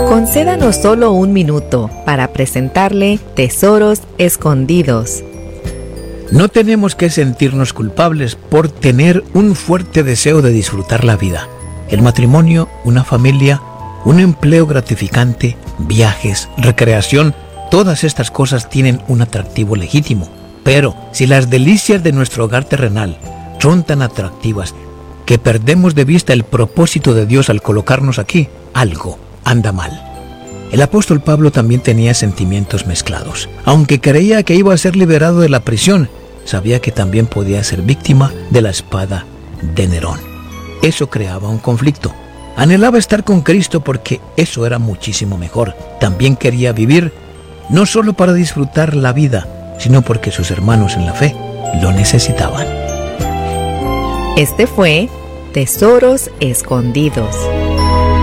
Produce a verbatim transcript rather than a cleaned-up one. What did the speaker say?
Concédanos solo un minuto para presentarle Tesoros Escondidos. No tenemos que sentirnos culpables por tener un fuerte deseo de disfrutar la vida. El matrimonio, una familia, un empleo gratificante, viajes, recreación, todas estas cosas tienen un atractivo legítimo. Pero si las delicias de nuestro hogar terrenal son tan atractivas que perdemos de vista el propósito de Dios al colocarnos aquí, algo anda mal. El apóstol Pablo también tenía sentimientos mezclados. Aunque creía que iba a ser liberado de la prisión, sabía que también podía ser víctima de la espada de Nerón. Eso creaba un conflicto. Anhelaba estar con Cristo porque eso era muchísimo mejor. También quería vivir, no solo para disfrutar la vida, sino porque sus hermanos en la fe lo necesitaban. Este fue Tesoros Escondidos.